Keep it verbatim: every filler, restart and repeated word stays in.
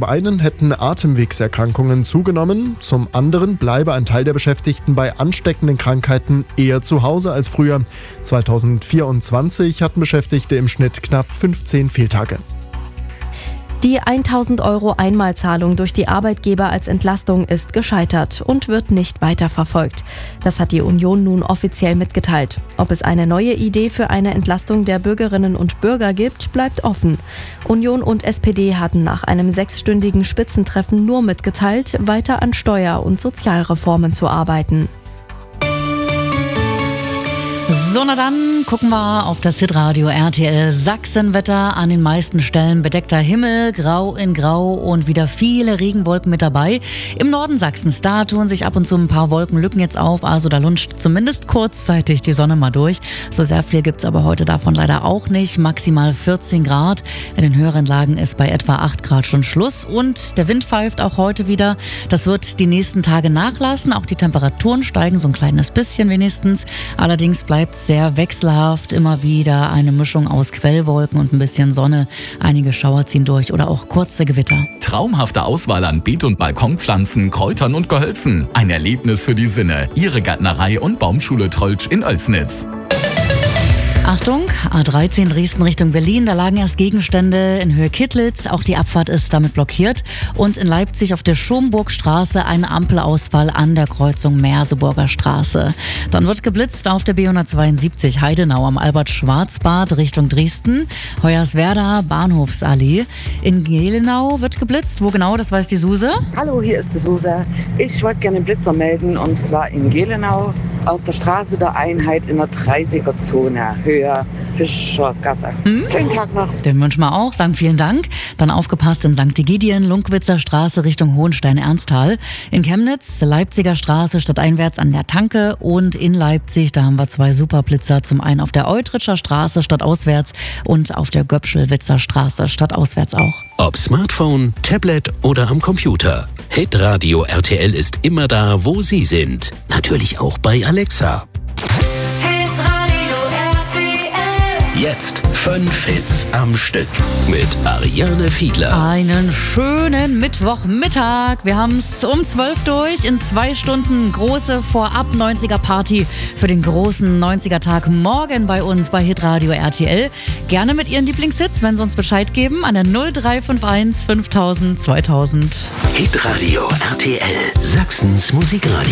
Zum einen hätten Atemwegserkrankungen zugenommen, zum anderen bleibe ein Teil der Beschäftigten bei ansteckenden Krankheiten eher zu Hause als früher. zweitausendvierundzwanzig hatten Beschäftigte im Schnitt knapp fünfzehn Fehltage. Die tausend Euro Einmalzahlung durch die Arbeitgeber als Entlastung ist gescheitert und wird nicht weiterverfolgt. Das hat die Union nun offiziell mitgeteilt. Ob es eine neue Idee für eine Entlastung der Bürgerinnen und Bürger gibt, bleibt offen. Union und S P D hatten nach einem sechsstündigen Spitzentreffen nur mitgeteilt, weiter an Steuer- und Sozialreformen zu arbeiten. So, na dann gucken wir auf das Hitradio R T L Sachsenwetter. An den meisten Stellen bedeckter Himmel, grau in grau und wieder viele Regenwolken mit dabei. Im Norden Sachsens, da tun sich ab und zu ein paar Wolkenlücken jetzt auf, also da lunscht zumindest kurzzeitig die Sonne mal durch. So sehr viel gibt's aber heute davon leider auch nicht. Maximal vierzehn Grad. In den höheren Lagen ist bei etwa acht Grad schon Schluss und der Wind pfeift auch heute wieder. Das wird die nächsten Tage nachlassen. Auch die Temperaturen steigen so ein kleines bisschen wenigstens. Allerdings bleibt es sehr wechselhaft, immer wieder eine Mischung aus Quellwolken und ein bisschen Sonne. Einige Schauer ziehen durch oder auch kurze Gewitter. Traumhafte Auswahl an Beet- und Balkonpflanzen, Kräutern und Gehölzen. Ein Erlebnis für die Sinne. Ihre Gärtnerei und Baumschule Trolltsch in Oelsnitz. Achtung, A dreizehn Dresden Richtung Berlin, da lagen erst Gegenstände in Höhe Kittlitz, auch die Abfahrt ist damit blockiert. Und in Leipzig auf der Schomburgstraße ein Ampelausfall an der Kreuzung Merseburger Straße. Dann wird geblitzt auf der B hundertzweiundsiebzig Heidenau am Albert-Schwarzbad Richtung Dresden, Hoyerswerda Bahnhofsallee. In Gelenau wird geblitzt, wo genau, das weiß die Suse. Hallo, hier ist die Suse. Ich wollte gerne einen Blitzer melden und zwar in Gelenau auf der Straße der Einheit in der dreißiger Zone. Höher Fischergasse. Hm? Schönen Tag noch. Den wünschen wir auch, sagen vielen Dank. Dann aufgepasst in Sankt Egidien, Lunkwitzer Straße Richtung Hohenstein-Ernsthal. In Chemnitz, Leipziger Straße stadteinwärts an der Tanke und in Leipzig, da haben wir zwei Superblitzer. Zum einen auf der Eutritscher Straße stadtauswärts und auf der Göpschelwitzer Straße stadtauswärts auch. Ob Smartphone, Tablet oder am Computer. Hitradio R T L ist immer da, wo Sie sind. Natürlich auch bei Alexa. Jetzt fünf Hits am Stück mit Ariane Fiedler. Einen schönen Mittwochmittag. Wir haben es um zwölf durch. In zwei Stunden große Vorab-neunziger-Party für den großen neunziger-Tag morgen bei uns bei Hitradio R T L. Gerne mit Ihren Lieblingshits, wenn Sie uns Bescheid geben, an der null drei fünf eins fünftausend zweitausend. Hitradio R T L, Sachsens Musikradio.